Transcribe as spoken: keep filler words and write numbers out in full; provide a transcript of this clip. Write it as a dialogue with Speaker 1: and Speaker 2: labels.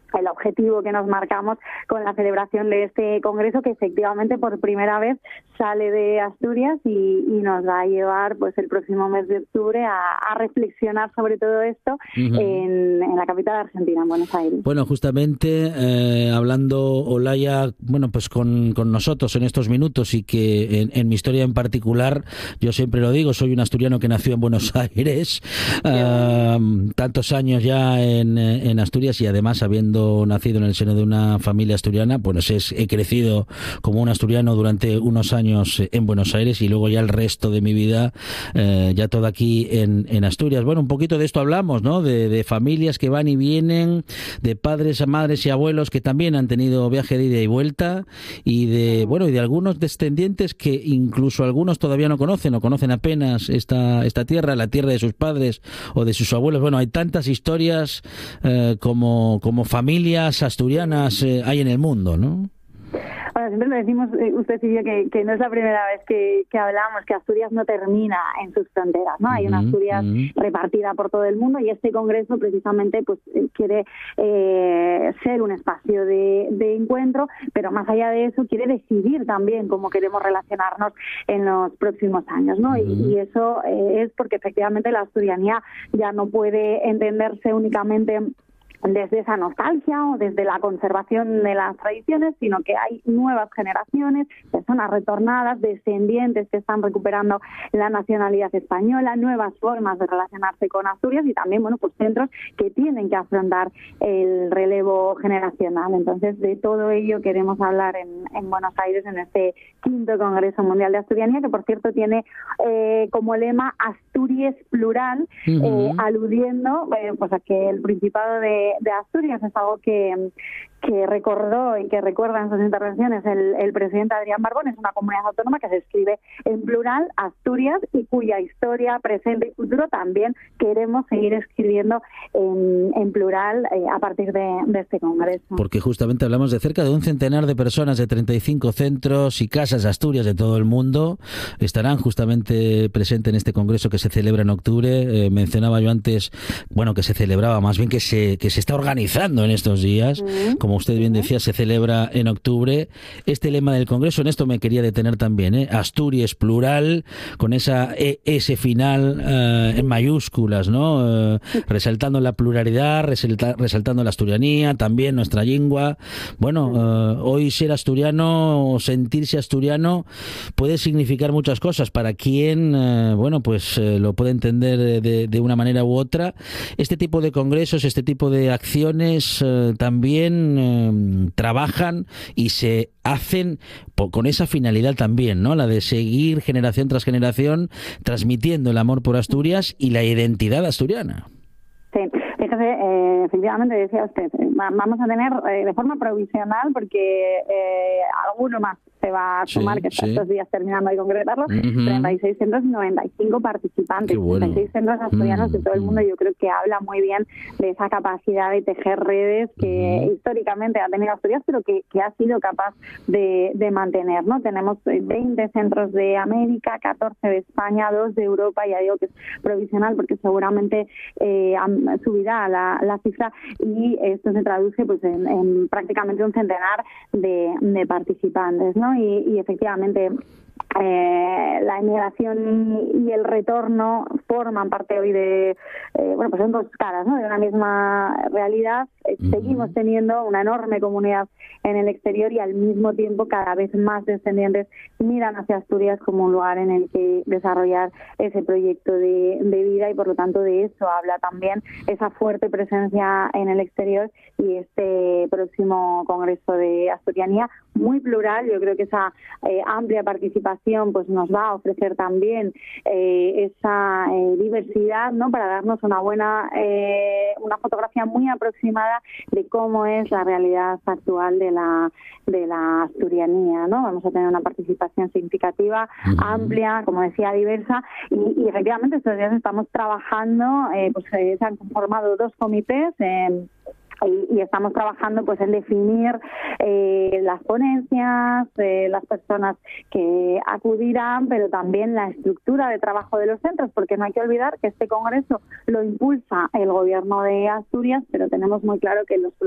Speaker 1: el objetivo que nos marcamos con la celebración de este congreso, que efectivamente por primera vez sale de Asturias y, y nos va a llevar pues el próximo mes de octubre a, a reflexionar sobre todo esto uh-huh. en, en la capital argentina, en Buenos Aires.
Speaker 2: Bueno, justamente eh, hablando Olaya, bueno, pues con, con nosotros en estos minutos, y que en, en mi historia en particular, yo siempre lo digo, soy un asturiano que nació en Buenos Aires, uh, tantos años ya en, en Asturias, y además habiendo nacido en el seno de una familia asturiana, pues es, he crecido como un asturiano durante unos años en Buenos Aires, y luego ya el resto de mi vida eh, ya todo aquí en, en Asturias. Bueno, un poquito de esto hablamos, ¿no? De, de familias que van y vienen, de padres, madres y abuelos que también han tenido viaje de ida y vuelta, y de, bueno, y de algunos descendientes que incluso algunos todavía no conocen o conocen apenas esta, esta tierra, la tierra de sus padres o de sus abuelos. Bueno, hay tantas historias eh, como, como familias familias asturianas eh, hay en el mundo, ¿no?
Speaker 1: Bueno, siempre le decimos, eh, usted y yo, que, que no es la primera vez que, que hablamos, que Asturias no termina en sus fronteras, ¿no? Hay una Asturias uh-huh. repartida por todo el mundo, y este congreso precisamente pues eh, quiere eh, ser un espacio de, de encuentro, pero más allá de eso quiere decidir también cómo queremos relacionarnos en los próximos años, ¿no? Uh-huh. Y, y eso eh, es porque efectivamente la asturianía ya no puede entenderse únicamente desde esa nostalgia o desde la conservación de las tradiciones, sino que hay nuevas generaciones, personas retornadas, descendientes que están recuperando la nacionalidad española, nuevas formas de relacionarse con Asturias, y también, bueno, pues centros que tienen que afrontar el relevo generacional. Entonces, de todo ello queremos hablar en, en Buenos Aires, en este quinto Congreso Mundial de Asturianía, que por cierto tiene eh, como lema Asturias plural, uh-huh. eh, aludiendo eh, pues a que el Principado de de Asturias es algo que, que recordó y que recuerda en sus intervenciones el, el presidente Adrián Barbón. Es una comunidad autónoma que se escribe en plural, Asturias, y cuya historia, presente y futuro también queremos seguir escribiendo en, en plural eh, a partir de, de este congreso.
Speaker 2: Porque justamente hablamos de cerca de un centenar de personas de treinta y cinco centros y casas de Asturias de todo el mundo. Estarán justamente presentes en este congreso que se celebra en octubre. Eh, mencionaba yo antes, bueno, que se celebraba, más bien que se, que se está organizando en estos días. Mm. Como usted bien decía, se celebra en octubre. Este lema del Congreso, en esto me quería detener también, ¿eh? Asturias plural, con esa E, ese final eh, en mayúsculas, ¿no? Eh, resaltando la pluralidad, resalta, resaltando la asturianía, también nuestra lengua. Bueno, eh, hoy ser asturiano o sentirse asturiano puede significar muchas cosas. Para quien, eh, bueno, pues eh, lo puede entender de, de una manera u otra. Este tipo de congresos, este tipo de acciones eh, también eh, trabajan y se hacen po- con esa finalidad también, ¿no? La de seguir generación tras generación transmitiendo el amor por Asturias y la identidad asturiana.
Speaker 1: Sí, fíjese, eh, efectivamente decía usted, vamos a tener eh, de forma provisional, porque eh, alguno más se va a sumar, sí, que está sí. estos días terminando de concretarlo, uh-huh. treinta y seis centros y noventa y cinco participantes, bueno. treinta y seis centros asturianos uh-huh. de todo el mundo. Yo creo que habla muy bien de esa capacidad de tejer redes que uh-huh. históricamente ha tenido Asturias, pero que, que ha sido capaz de, de mantener, ¿no? Tenemos veinte centros de América, catorce de España, dos de Europa, ya digo que es provisional porque seguramente eh, subirá la, la cifra, y esto se traduce pues en, en prácticamente un centenar de, de participantes, ¿no? Y, y efectivamente Eh, la emigración y el retorno forman parte hoy de, eh, bueno, pues son dos caras, ¿no?, de una misma realidad. Uh-huh. Seguimos teniendo una enorme comunidad en el exterior y al mismo tiempo cada vez más descendientes miran hacia Asturias como un lugar en el que desarrollar ese proyecto de, de vida, y por lo tanto de eso habla también esa fuerte presencia en el exterior y este próximo Congreso de Asturianía, muy plural. Yo creo que esa eh, amplia participación pues nos va a ofrecer también eh, esa eh, diversidad, ¿no?, para darnos una buena eh, una fotografía muy aproximada de cómo es la realidad actual de la de la asturianía, ¿no? Vamos a tener una participación significativa, uh-huh. amplia, como decía, diversa, y, y efectivamente estos días estamos trabajando, eh, pues eh, se han conformado dos comités eh, Y, y estamos trabajando pues en definir eh, las ponencias, eh, las personas que acudirán, pero también la estructura de trabajo de los centros, porque no hay que olvidar que este congreso lo impulsa el gobierno de Asturias, pero tenemos muy claro que los